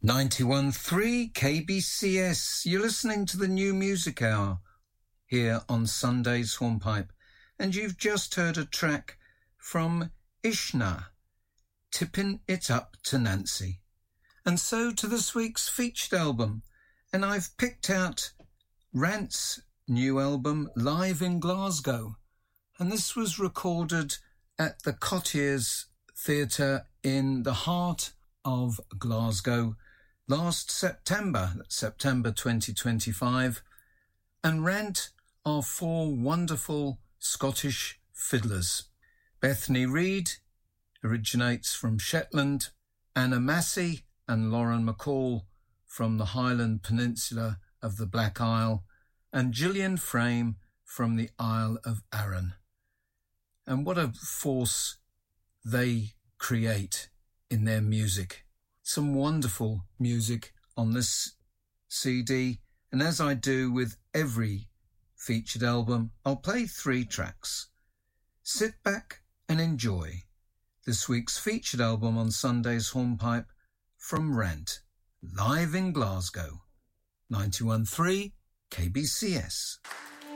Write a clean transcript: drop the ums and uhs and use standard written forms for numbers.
91.3 KBCS. You're listening to the New Music Hour here on Sunday's Hornpipe, and you've just heard a track from Ishna, Tippin' It Up to Nancy. And so to this week's featured album, and I've picked out Rant's new album, Live in Glasgow, and this was recorded at the Cottiers Theatre in the heart of Glasgow last September, September 2025, and Rant are four wonderful Scottish fiddlers. Bethany Reid originates from Shetland, Anna Massey and Lauren McCall from the Highland Peninsula of the Black Isle, and Gillian Frame from the Isle of Arran. And what a force they create in their music. Some wonderful music on this CD, and as I do with every featured album, I'll play 3 tracks. Sit back and enjoy this week's featured album on Sunday's Hornpipe from Rant, Live in Glasgow, 91.3 KBCS.